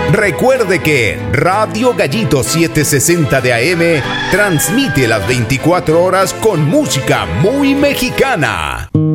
Recuerde que Radio Gallito 760 de AM transmite las 24 horas con música muy mexicana.